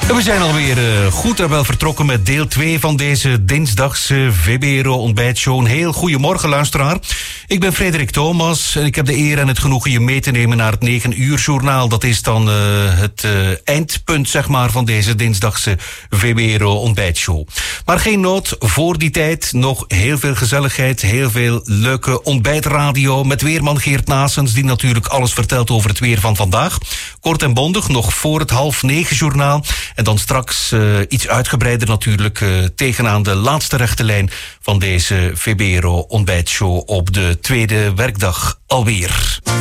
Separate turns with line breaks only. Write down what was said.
We zijn alweer goed en wel vertrokken met deel 2 van deze dinsdagse VBRO ontbijtshow. Een heel goedemorgen, luisteraar. Ik ben Frederik Thomas en ik heb de eer en het genoegen je mee te nemen naar het 9 uur journaal. Dat is dan het eindpunt, zeg maar, van deze dinsdagse VBRO ontbijtshow. Maar geen nood, voor die tijd nog heel veel gezelligheid, heel veel leuke ontbijtradio met weerman Geert Naessens, die natuurlijk alles vertelt over het weer van vandaag. Kort en bondig, nog voor het 8:30 journaal. En dan straks iets uitgebreider natuurlijk tegenaan de laatste rechte lijn van deze VBRO ontbijtshow op de tweede werkdag alweer.